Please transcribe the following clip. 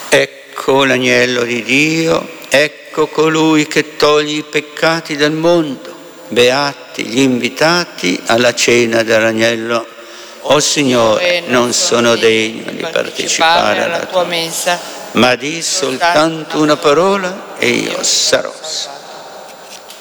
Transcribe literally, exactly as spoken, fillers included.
Ecco l'agnello di Dio, ecco colui che toglie i peccati del mondo. Beati gli invitati alla cena dell'agnello. O Signore, non sono degno di partecipare alla tua mensa, ma di soltanto una parola e io sarò salvo.